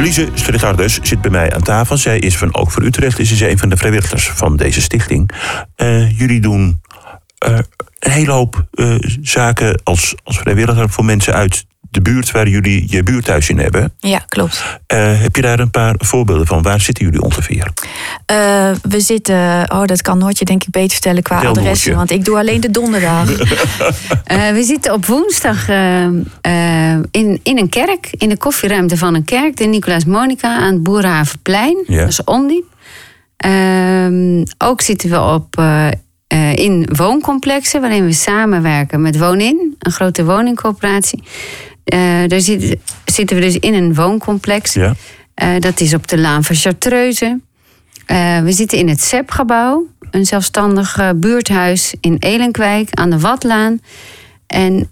Lise Strichardus zit bij mij aan tafel. Zij is van Ook voor Utrecht. Is een van de vrijwilligers van deze stichting. Jullie doen een hele hoop zaken als vrijwilliger voor mensen uit de buurt waar jullie je buurthuis in hebben. Ja, klopt. Heb je daar een paar voorbeelden van? Waar zitten jullie ongeveer? We zitten, dat kan Noortje denk ik beter vertellen qua adressen, want ik doe alleen de donderdag. We zitten op woensdag in een kerk, in de koffieruimte van een kerk, de Nicolaas Monica aan het Boerenhavenplein. Ja. Dat is ondiep. Ook zitten we in wooncomplexen waarin we samenwerken met Woon-in, een grote woningcorporatie. Daar zitten we dus in een wooncomplex. Ja. Dat is op de Laan van Chartreuse. We zitten in het SEP-gebouw, een zelfstandig buurthuis in Elenkwijk aan de Wadlaan. En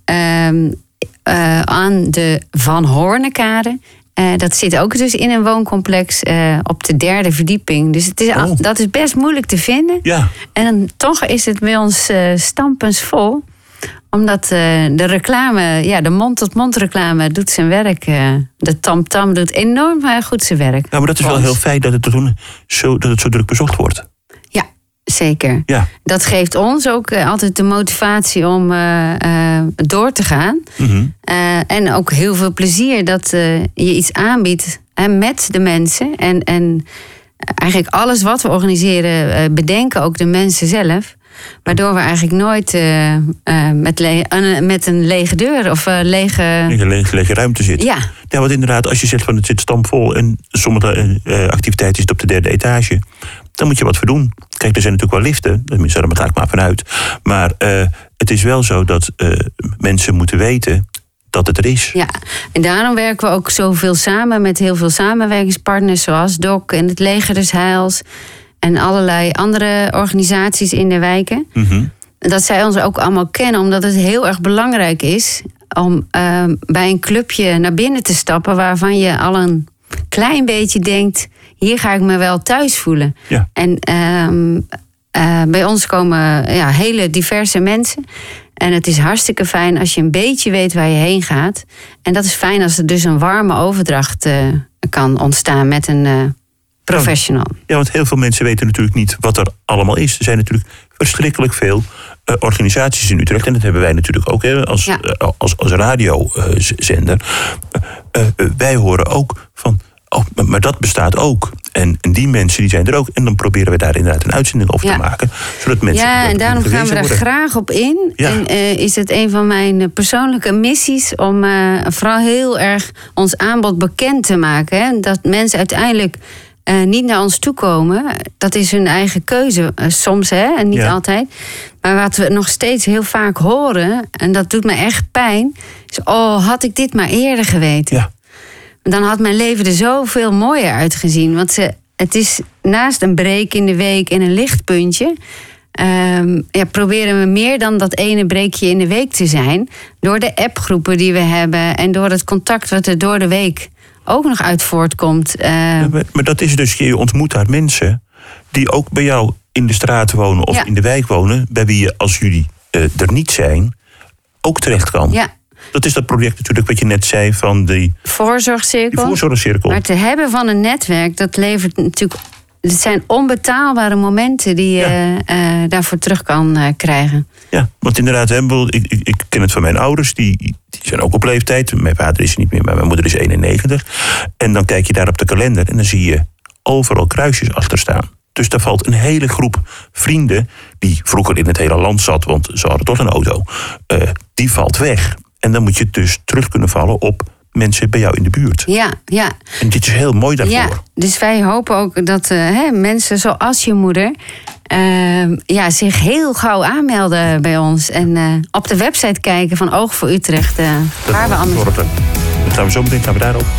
aan de Van Hoornekade. Dat zit ook dus in een wooncomplex op de 3e verdieping. Dus dat is best moeilijk te vinden. Ja. En dan, toch is het bij ons stampensvol. Omdat de reclame, de mond-tot-mond reclame doet zijn werk. De TamTam doet enorm goed zijn werk. Ja, maar dat is wel heel fijn dat het zo druk bezocht wordt. Ja, zeker. Ja. Dat geeft ons ook altijd de motivatie om door te gaan. Mm-hmm. En ook heel veel plezier dat je iets aanbiedt met de mensen. En eigenlijk alles wat we organiseren bedenken ook de mensen zelf. Waardoor we eigenlijk nooit met een lege deur of lege ruimte zitten. Ja. Ja, want inderdaad, als je zegt van het zit stampvol en sommige activiteiten zitten op de 3e etage, dan moet je wat voor doen. Kijk, er zijn natuurlijk wel liften, daar ga ik maar vanuit. Maar het is wel zo dat mensen moeten weten dat het er is. Ja, en daarom werken we ook zoveel samen met heel veel samenwerkingspartners zoals DOC en het Leger des Heils en allerlei andere organisaties in de wijken. Mm-hmm. Dat zij ons ook allemaal kennen, omdat het heel erg belangrijk is om bij een clubje naar binnen te stappen waarvan je al een klein beetje denkt, hier ga ik me wel thuis voelen. Ja. En bij ons komen hele diverse mensen. En het is hartstikke fijn als je een beetje weet waar je heen gaat. En dat is fijn als er dus een warme overdracht kan ontstaan met een professional. Ja, want heel veel mensen weten natuurlijk niet wat er allemaal is. Er zijn natuurlijk verschrikkelijk veel organisaties in Utrecht. En dat hebben wij natuurlijk ook als radiozender. Wij horen ook van, maar dat bestaat ook. En die mensen die zijn er ook. En dan proberen we daar inderdaad een uitzending over te maken. Zodat mensen en daarom gaan we daar graag op in. Ja. En is het een van mijn persoonlijke missies om vooral heel erg ons aanbod bekend te maken. Hè? Dat mensen uiteindelijk niet naar ons toe komen. Dat is hun eigen keuze soms, en niet altijd. Maar wat we nog steeds heel vaak horen, en dat doet me echt pijn, is, had ik dit maar eerder geweten. Ja. Dan had mijn leven er zoveel mooier uitgezien. Want het is naast een break in de week en een lichtpuntje, proberen we meer dan dat ene breekje in de week te zijn. Door de appgroepen die we hebben en door het contact wat er door de week ook nog uit voortkomt. Maar dat is dus, je ontmoet daar mensen die ook bij jou in de straat wonen of in de wijk wonen, bij wie je, als jullie er niet zijn, ook terecht kan. Ja. Dat is dat project natuurlijk wat je net zei van die voorzorgcirkel. Maar te hebben van een netwerk, dat levert natuurlijk, het zijn onbetaalbare momenten die je daarvoor terug kan krijgen. Ja, want inderdaad, ik ken het van mijn ouders, die zijn ook op leeftijd. Mijn vader is er niet meer, maar mijn moeder is 91. En dan kijk je daar op de kalender en dan zie je overal kruisjes achter staan. Dus daar valt een hele groep vrienden, die vroeger in het hele land zat, want ze hadden toch een auto, die valt weg. En dan moet je dus terug kunnen vallen op mensen bij jou in de buurt. Ja. En dit is heel mooi daarvoor. Ja, dus wij hopen ook dat mensen zoals je moeder zich heel gauw aanmelden bij ons. En op de website kijken van Oog voor Utrecht. Waar we anders. Dan gaan we zo meteen daarop.